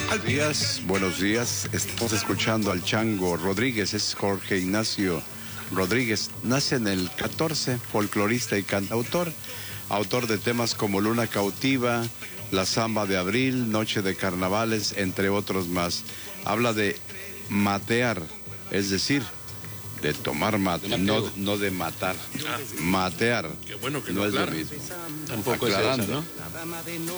Buenos días. Estamos escuchando al Chango Rodríguez, es Jorge Ignacio Rodríguez. Nace en el 14, folclorista y cantautor, autor de temas como Luna Cautiva, La Zamba de Abril, Noche de Carnavales, entre otros más. Habla de matear, es decir, de tomar mate, no de matar. Matear. Qué bueno que no es claro. lo mismo. Tampoco es eso, ¿no?